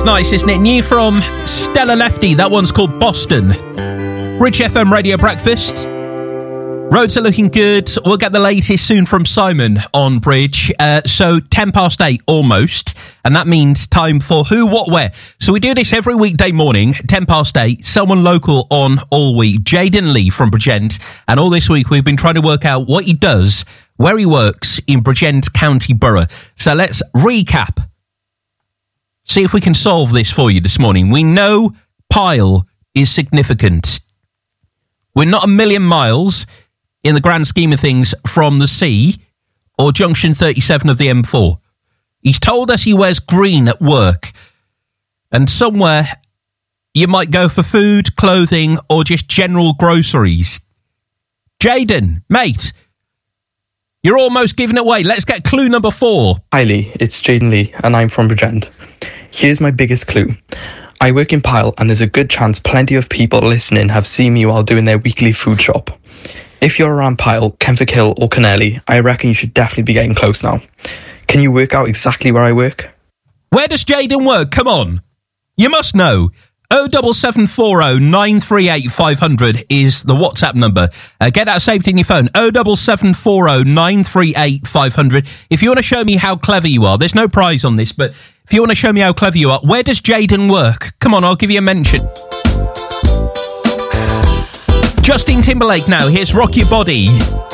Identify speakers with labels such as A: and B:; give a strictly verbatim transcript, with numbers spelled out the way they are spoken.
A: nice, isn't it? New from Stella Lefty. That one's called Boston. Rich F M Radio Breakfast. Roads are looking good. We'll get the latest soon from Simon on Bridge. Uh, so ten past eight almost. And that means time for Who, What, Where. So we do this every weekday morning, ten past eight. Someone local on all week. Jaden Lee from Bridgend. And all this week we've been trying to work out what he does, where he works in Bridgend County Borough. So let's recap. See if we can solve this for you this morning. We know Pyle is significant. We're not a million miles in the grand scheme of things from the sea or junction thirty-seven of the M four. He's told us he wears green at work. And somewhere you might go for food, clothing, or just general groceries. Jaden, mate, you're almost giving it away. Let's get clue number four.
B: Hi Lee, it's Jaden Lee and I'm from Bridgend. Here's my biggest clue. I work in Pyle and there's a good chance plenty of people listening have seen me while doing their weekly food shop. If you're around Pyle, Kenford Hill or Canelli, I reckon you should definitely be getting close now. Can you work out exactly where I work?
A: Where does Jaden work? Come on. You must know. oh seven seven four oh nine three eight five hundred is the WhatsApp number. Uh, get that saved in your phone. oh seven seven four oh nine three eight five hundred. If you want to show me how clever you are, there's no prize on this, but if you want to show me how clever you are, where does Jaden work? Come on, I'll give you a mention. Justin Timberlake now. Here's Rock Your Body.